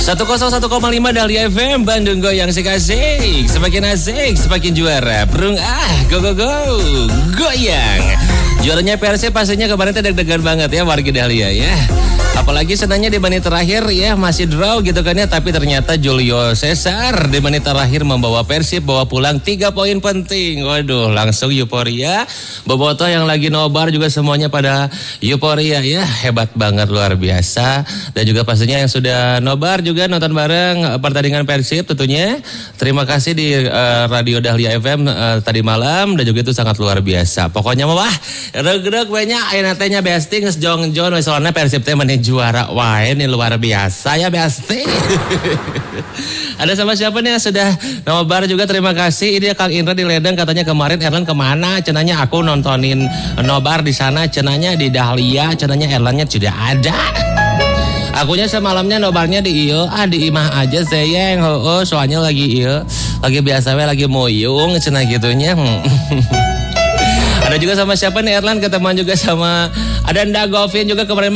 101,5 Dahlia FM Bandung goyang asik. Semakin asik, semakin juara. Brung go go go. Goyang. Juaranya Persib pastinya kemarin deg-degan banget ya warga Dahlia ya. Apalagi senangnya di menit terakhir ya masih draw gitu kan ya. Tapi ternyata Julio Cesar di menit terakhir membawa Persib bawa pulang 3 poin penting. Waduh langsung euforia. Bobotoh yang lagi nobar juga semuanya pada euforia ya. Hebat banget luar biasa. Dan juga pastinya yang sudah nobar juga nonton bareng pertandingan Persib tentunya. Terima kasih di Radio Dahlia FM tadi malam. Dan juga itu sangat luar biasa. Pokoknya wah reg-reg banyak ayeuna besting jong-jong soalnya Persib teh meneh juara wae nih luar biasa ya Besti. Ada sama siapa nih yang sudah nobar juga terima kasih. Ini Kang Indra di Ledeng katanya kemarin Erlan kemana? Cenanya aku nontonin nobar di sana. Cenanya di Dahlia. Cenanya Erlannya sudah ada. Akunya semalamnya nobarnya di di imah aja sayang. Soalnya lagi lagi biasa lagi moyung cenah gitunya. Ada juga sama siapa nih Erlan ketemuan juga sama ada Ndagovin juga kemarin